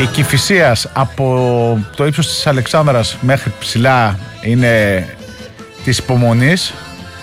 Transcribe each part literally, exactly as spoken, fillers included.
Η Κηφισίας από το ύψος της Αλεξάνδρας μέχρι ψηλά είναι της υπομονής,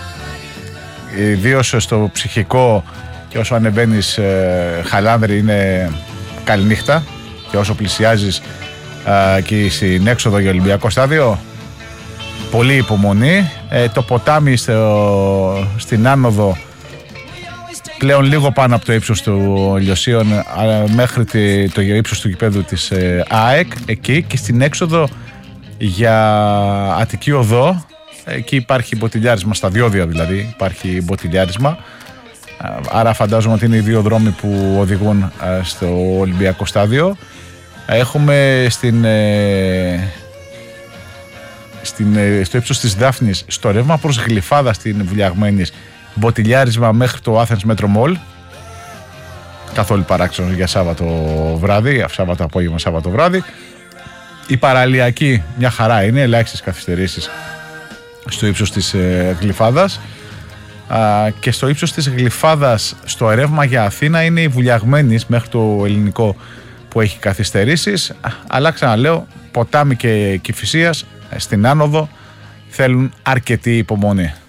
ιδίως στο ψυχικό, και όσο ανεβαίνεις ε, Χαλάνδρη είναι καληνύχτα, και όσο πλησιάζεις ε, και στην έξοδο για Ολυμπιακό στάδιο πολύ υπομονή. ε, το ποτάμι στο, στην άνοδο πλέον λίγο πάνω από το ύψος του Λιωσίων μέχρι το ύψος του γηπέδου της ΑΕΚ, εκεί, και στην έξοδο για Αττική Οδό, εκεί υπάρχει μποτιλιάρισμα, στα διόδια δηλαδή υπάρχει μποτιλιάρισμα, άρα φαντάζομαι ότι είναι οι δύο δρόμοι που οδηγούν στο Ολυμπιακό στάδιο. Έχουμε στην, στην, στο ύψος της Δάφνης, στο ρεύμα προς Γλυφάδα στην Βουλιαγμένης, μποτιλιάρισμα μέχρι το Athens Metro Mall. Καθόλου παράξενο για Σάββατο βράδυ, Σάββατο απόγευμα, Σάββατο βράδυ. Η παραλιακή μια χαρά είναι, ελάχιστες καθυστερήσεις στο ύψος της ε, Γλυφάδας. Α, και στο ύψος της Γλυφάδας, στο ρεύμα για Αθήνα, είναι η Βουλιαγμένης μέχρι το ελληνικό που έχει καθυστερήσεις. Αλλά ξαναλέω, ποτάμι και Κηφισίας στην άνοδο θέλουν αρκετή υπομονή.